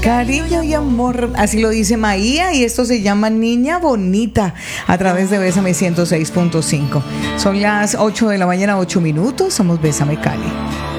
Cariño y amor, así lo dice Maía, y esto se llama Niña Bonita a través de Bésame 106.5. Son las 8 de la mañana, 8 minutos. Somos Bésame Cali.